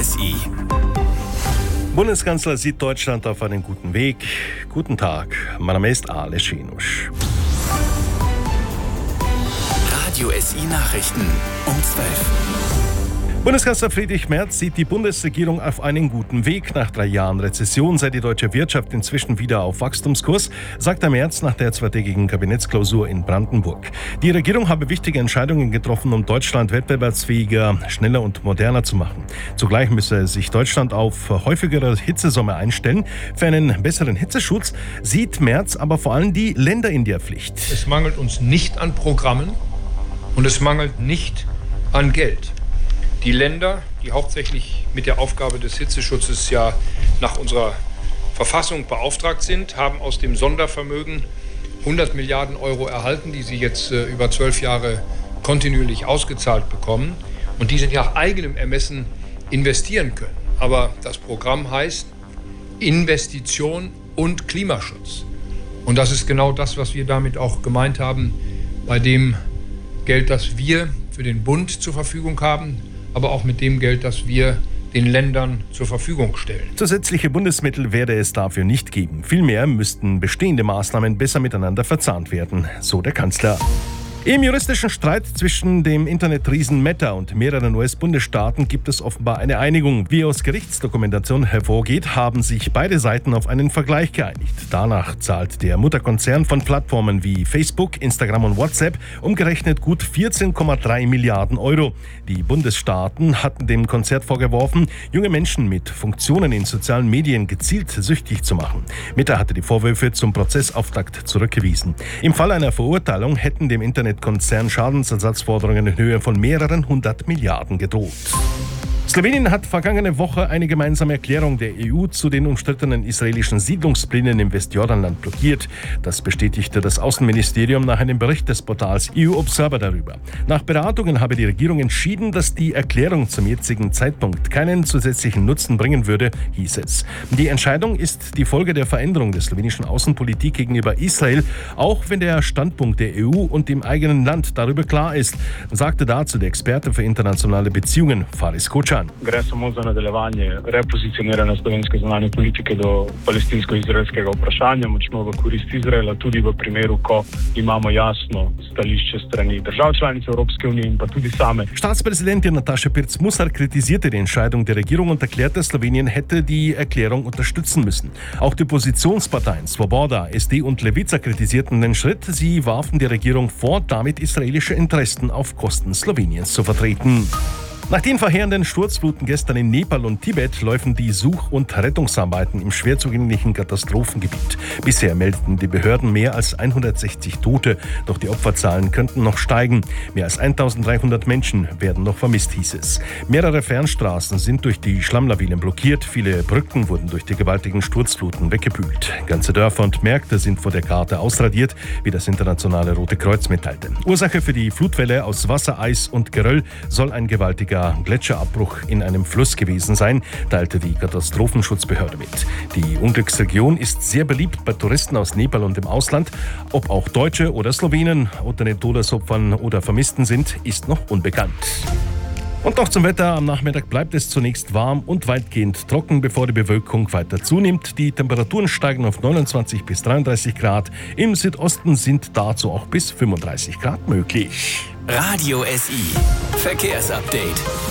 SI. Bundeskanzler sieht Deutschland auf einen guten Weg. Guten Tag, mein Name ist Aleš Janusz. Radio SI Nachrichten um 12. Bundeskanzler Friedrich Merz sieht die Bundesregierung auf einen guten Weg. Nach 3 Jahren Rezession sei die deutsche Wirtschaft inzwischen wieder auf Wachstumskurs, sagt der Merz nach der zweitägigen Kabinettsklausur in Brandenburg. Die Regierung habe wichtige Entscheidungen getroffen, um Deutschland wettbewerbsfähiger, schneller und moderner zu machen. Zugleich müsse sich Deutschland auf häufigere Hitzesommer einstellen. Für einen besseren Hitzeschutz sieht Merz aber vor allem die Länder in der Pflicht. Es mangelt uns nicht an Programmen und es mangelt nicht an Geld. Die Länder, die hauptsächlich mit der Aufgabe des Hitzeschutzes ja nach unserer Verfassung beauftragt sind, haben aus dem Sondervermögen 100 Milliarden Euro erhalten, die sie jetzt über 12 Jahre kontinuierlich ausgezahlt bekommen und die sie nach eigenem Ermessen investieren können. Aber das Programm heißt Investition und Klimaschutz. Und das ist genau das, was wir damit auch gemeint haben, bei dem Geld, das wir für den Bund zur Verfügung haben, aber auch mit dem Geld, das wir den Ländern zur Verfügung stellen. Zusätzliche Bundesmittel werde es dafür nicht geben. Vielmehr müssten bestehende Maßnahmen besser miteinander verzahnt werden, so der Kanzler. Im juristischen Streit zwischen dem Internetriesen Meta und mehreren US-Bundesstaaten gibt es offenbar eine Einigung. Wie aus Gerichtsdokumentation hervorgeht, haben sich beide Seiten auf einen Vergleich geeinigt. Danach zahlt der Mutterkonzern von Plattformen wie Facebook, Instagram und WhatsApp umgerechnet gut 14,3 Milliarden Euro. Die Bundesstaaten hatten dem Konzern vorgeworfen, junge Menschen mit Funktionen in sozialen Medien gezielt süchtig zu machen. Meta hatte die Vorwürfe zum Prozessauftakt zurückgewiesen. Im Fall einer Verurteilung hätten dem Internetkonzern Schadensersatzforderungen in Höhe von mehreren 100 Milliarden gedroht. Slowenien hat vergangene Woche eine gemeinsame Erklärung der EU zu den umstrittenen israelischen Siedlungsplänen im Westjordanland blockiert. Das bestätigte das Außenministerium nach einem Bericht des Portals EU Observer darüber. Nach Beratungen habe die Regierung entschieden, dass die Erklärung zum jetzigen Zeitpunkt keinen zusätzlichen Nutzen bringen würde, hieß es. Die Entscheidung ist die Folge der Veränderung der slowenischen Außenpolitik gegenüber Israel, auch wenn der Standpunkt der EU und dem eigenen Land darüber klar ist, sagte dazu der Experte für internationale Beziehungen, Faris Kočan. Gre samo za nadaljevanje repozicioniranja slovenske zunanje politike do palestinsko-izraelskega vprašanja, močno v korist Izraela, tudi v primeru, ko imamo jasno stališče strani držav članic Evropske unije in pa tudi same. Staatspräsidentin Natascha Pirc-Musar kritisierte die Entscheidung der Regierung und erklärte, Slowenien hätte die Erklärung unterstützen müssen. Auch die Oppositionsparteien Svoboda, SD und Levica kritisierten den Schritt. Sie warfen der Regierung vor, damit israelische Interessen auf Kosten Sloweniens zu vertreten. Nach den verheerenden Sturzfluten gestern in Nepal und Tibet laufen die Such- und Rettungsarbeiten im schwer zugänglichen Katastrophengebiet. Bisher meldeten die Behörden mehr als 160 Tote, doch die Opferzahlen könnten noch steigen. Mehr als 1300 Menschen werden noch vermisst, hieß es. Mehrere Fernstraßen sind durch die Schlammlawinen blockiert. Viele Brücken wurden durch die gewaltigen Sturzfluten weggepült. Ganze Dörfer und Märkte sind vor der Karte ausradiert, wie das internationale Rote Kreuz mitteilte. Ursache für die Flutwelle aus Wasser, Eis und Geröll soll ein gewaltiger Gletscherabbruch in einem Fluss gewesen sein, teilte die Katastrophenschutzbehörde mit. Die Unglücksregion ist sehr beliebt bei Touristen aus Nepal und dem Ausland. Ob auch Deutsche oder Slowenen unter den Todesopfern oder Vermissten sind, ist noch unbekannt. Und noch zum Wetter. Am Nachmittag bleibt es zunächst warm und weitgehend trocken, bevor die Bewölkung weiter zunimmt. Die Temperaturen steigen auf 29 bis 33 Grad. Im Südosten sind dazu auch bis 35 Grad möglich. Radio SI Verkehrsupdate.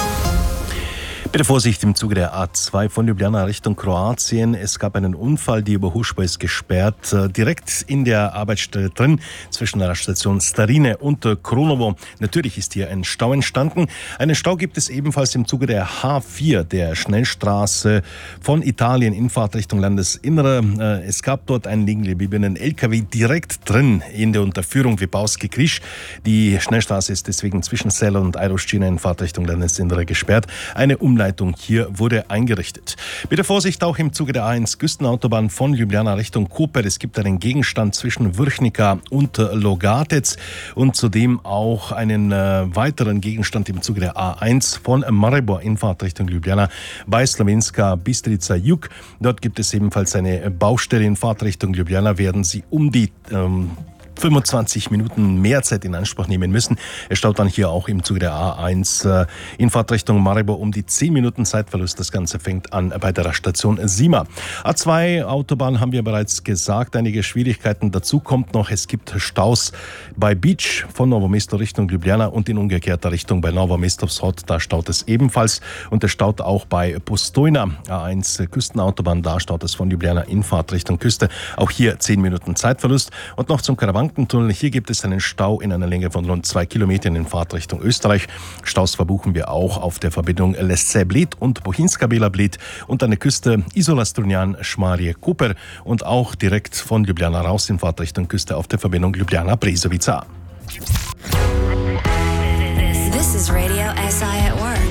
Bitte Vorsicht im Zuge der A2 von Ljubljana Richtung Kroatien. Es gab einen Unfall, die Überholspur ist gesperrt. Direkt in der Arbeitsstelle drin, zwischen der Station Starine und Kronovo. Natürlich ist hier ein Stau entstanden. Einen Stau gibt es ebenfalls im Zuge der H4, der Schnellstraße von Italien in Fahrtrichtung Landesinnere. Es gab dort einen liegengebliebenen LKW direkt drin in der Unterführung Wybałski-Križ. Die Schnellstraße ist deswegen zwischen Seller und Ajdoština in Fahrtrichtung Landesinnere gesperrt. Eine Umleitung hier wurde eingerichtet. Bitte Vorsicht auch im Zuge der A1 Küstenautobahn von Ljubljana Richtung Koper. Es gibt einen Gegenstand zwischen Vrhnica und Logatec und zudem auch einen weiteren Gegenstand im Zuge der A1 von Maribor in Fahrtrichtung Ljubljana bei Slovenska Bistrica Jug. Dort gibt es ebenfalls eine Baustelle in Fahrtrichtung Ljubljana. Werden Sie um die 25 Minuten mehr Zeit in Anspruch nehmen müssen. Es staut dann hier auch im Zuge der A1 in Fahrtrichtung Maribor um die 10 Minuten Zeitverlust. Das Ganze fängt an bei der Station Sima. A2 Autobahn haben wir bereits gesagt. Einige Schwierigkeiten. Dazu kommt noch, es gibt Staus bei Beach von Novo Mesto Richtung Ljubljana und in umgekehrter Richtung bei Novo Mesto Vzhod. Da staut es ebenfalls. Und es staut auch bei Postojna. A1 Küstenautobahn. Da staut es von Ljubljana in Fahrtrichtung Küste. Auch hier 10 Minuten Zeitverlust. Und noch zum Karawankentunnel. Hier gibt es einen Stau in einer Länge von rund 2 Kilometern in Fahrtrichtung Österreich. Staus verbuchen wir auch auf der Verbindung Lesce-Bled und Bohinska-Bela-Bled und an der Küste Isola-Strunjan-Schmarje-Koper und auch direkt von Ljubljana raus in Fahrtrichtung Küste auf der Verbindung Ljubljana-Brezovica. This is Radio SI at work.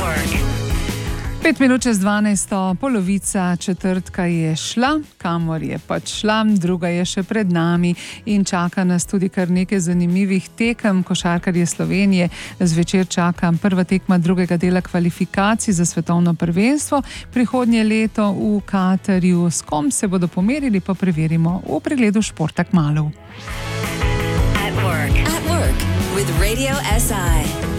5 minut čez 12, polovica četrtka je šla, kamor je pač šla, druga je še pred nami in čaka nas tudi kar nekaj zanimivih tekem. Košarkarje Slovenije zvečer čaka prva tekma drugega dela kvalifikacij za svetovno prvenstvo prihodnje leto v Katarju. S kom se bodo pomerili, pa preverimo v pregledu Športa kmalu. At work with Radio SI.